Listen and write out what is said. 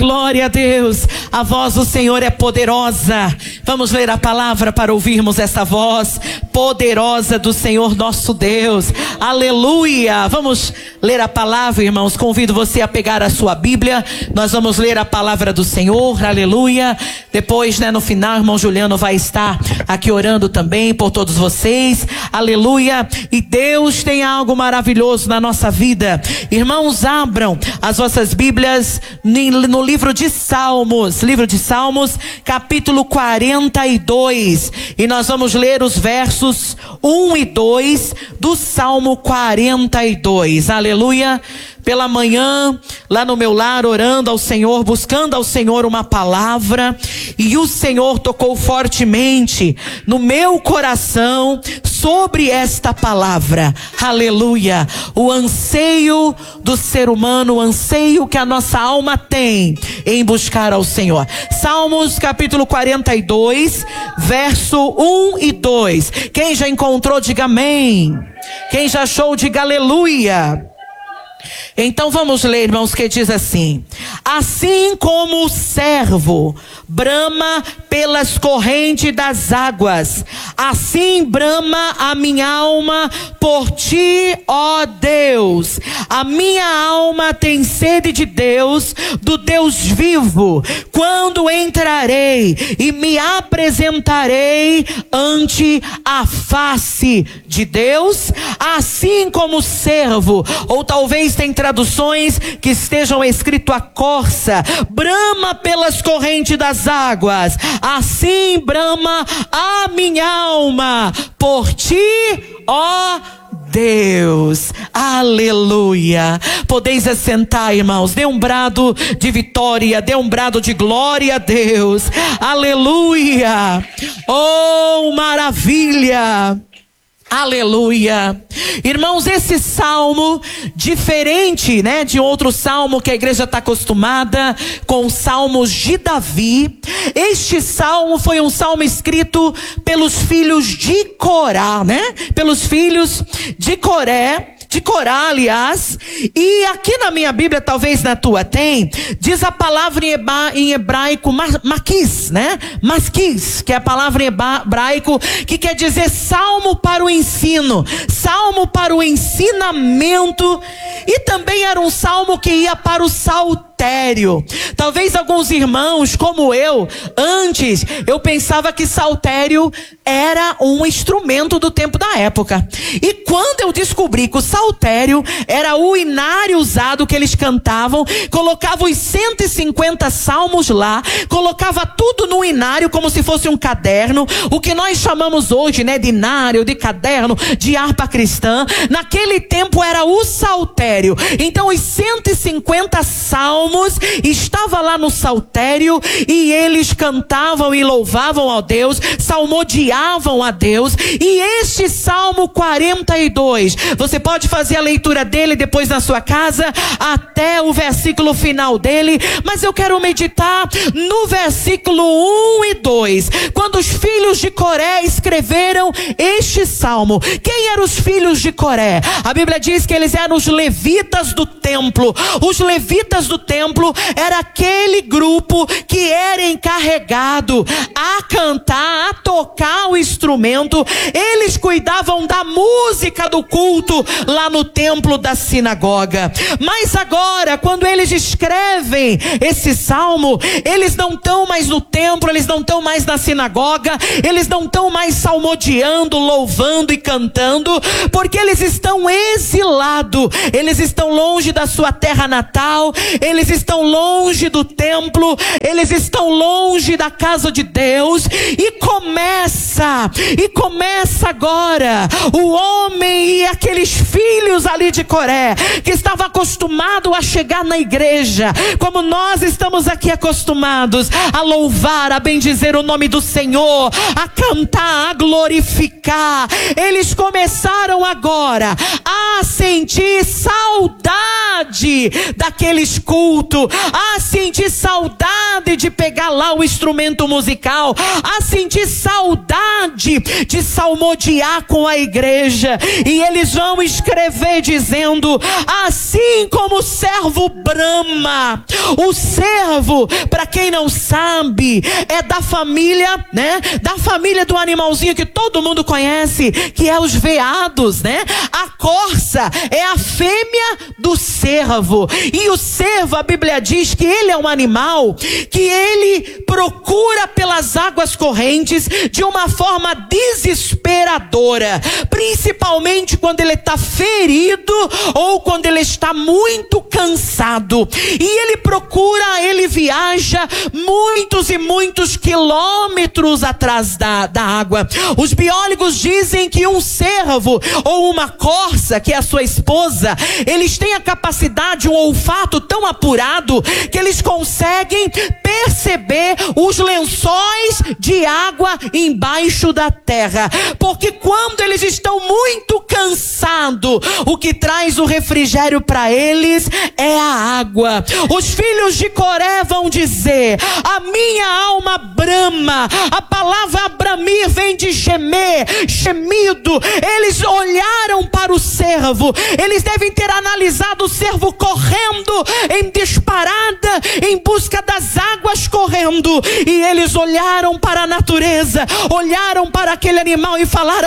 glória a Deus. A voz do Senhor é poderosa. Vamos ler a palavra para ouvirmos essa voz poderosa do Senhor nosso Deus. Aleluia. Vamos ler a palavra, irmãos. Convido você a pegar a sua Bíblia. Nós vamos ler a palavra do Senhor. Aleluia. Depois, no final, irmão Juliano vai estar aqui orando também por todos vocês. Aleluia. E Deus tem algo maravilhoso na nossa vida. Irmãos, abram as vossas Bíblias no livro de Salmos, capítulo 42, e nós vamos ler os versos 1 e 2 do Salmo 42, aleluia. Pela manhã, lá no meu lar, orando ao Senhor, buscando ao Senhor uma palavra, e o Senhor tocou fortemente no meu coração sobre esta palavra, aleluia. O anseio do ser humano, o anseio que a nossa alma tem em buscar ao Senhor. Salmos capítulo 42, verso 1 e 2. Quem já encontrou, diga amém. Quem já achou, diga aleluia. Então vamos ler, irmãos, que diz assim: assim como o servo brama pelas correntes das águas, assim brama a minha alma por ti, ó Deus. A minha alma tem sede de Deus, do Deus vivo. Quando entrarei e me apresentarei ante a face de Deus? Assim como o servo, ou talvez tem traduções que estejam escrito a corça, brama pelas correntes das águas, assim brama a minha alma por ti, ó Deus. Aleluia. Podeis assentar, irmãos. Dê um brado de vitória, dê um brado de glória a Deus. Aleluia. Oh, maravilha. Aleluia. Irmãos, esse salmo, diferente, de outro salmo que a igreja está acostumada, com os salmos de Davi, este salmo foi um salmo escrito pelos filhos de Corá, pelos filhos de Corá, aliás. E aqui na minha Bíblia, talvez na tua tem, diz a palavra em hebraico maquis, Masquis, que é a palavra em hebraico que quer dizer salmo para o ensino, salmo para o ensinamento, e também era um salmo que ia para o saltério. Talvez alguns irmãos, como eu, antes eu pensava que saltério era um instrumento do tempo da época. E quando eu descobri que o saltério era o inário usado que eles cantavam, colocava os 150 salmos lá, colocava tudo no inário como se fosse um caderno, o que nós chamamos hoje, de inário, de caderno, de harpa cristã. Naquele tempo era o saltério. Então os 150 salmos estavam lá no saltério, e eles cantavam e louvavam a Deus, salmodiavam a Deus. E este Salmo 42, você pode fazer a leitura dele depois na sua casa, até o versículo final dele, mas eu quero meditar no versículo 1 e 2, quando os filhos de Coré escreveram este salmo. Quem eram os filhos de Coré? A Bíblia diz que eles eram os levitas do templo. Os levitas do templo era aquele grupo que era encarregado a cantar, a tocar o instrumento. Eles cuidavam da música do culto lá no templo da sinagoga. Mas agora, quando eles escrevem esse salmo, eles não estão mais no templo, eles não estão mais na sinagoga, eles não estão mais salmodiando, louvando e cantando, porque eles estão exilados, eles estão longe da sua terra natal, eles estão longe do templo, eles estão longe da casa de Deus. E começa agora o homem e aqueles filhos ali de Coré, que estavam acostumados a chegar na igreja, como nós estamos aqui acostumados, a louvar, a bendizer o nome do Senhor, a cantar, a glorificar. Eles começaram agora a sentir saudade daqueles cultos, a sentir saudade vontade de pegar lá o instrumento musical, a sentir saudade de salmodiar com a igreja. E eles vão escrever dizendo: assim como o servo brama. O servo, para quem não sabe, é da família, né? Da família do animalzinho que todo mundo conhece, que é os veados, né? A corça é a fêmea do cervo. E o cervo, a Bíblia diz que ele é um animal que ele procura pelas águas correntes de uma forma desesperadora, principalmente quando ele está ferido ou quando ele está muito cansado. E ele procura, ele viaja muitos e muitos quilômetros atrás da água. Os biólogos dizem que um cervo ou uma corça, que é a sua esposa, eles têm a capacidade, um olfato tão apurado que eles conseguem perceber os lençóis de água embaixo da terra, porque quando eles estão muito cansados, o que traz o refrigério para eles é a água. Os filhos de Coré vão dizer: a minha alma brama. A palavra bramir vem de gemer, gemido. Eles olharam para o cervo, eles devem ter analisado o cervo correndo em disparada em busca das águas correndo, e eles olharam para a natureza, olharam para aquele animal e falaram: